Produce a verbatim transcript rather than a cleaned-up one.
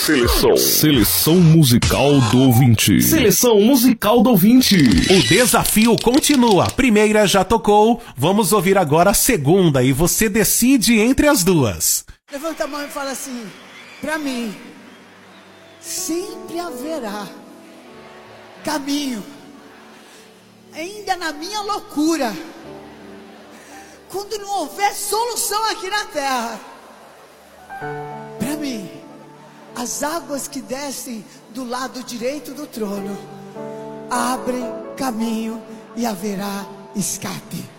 Seleção. Seleção musical do ouvinte. Seleção musical do ouvinte. O desafio continua. A primeira já tocou. Vamos ouvir agora a segunda e você decide entre as duas. Levanta a mão e fala assim: pra mim, sempre haverá caminho, ainda na minha loucura, quando não houver solução aqui na terra. Para mim, as águas que descem do lado direito do trono abrem caminho e haverá escape.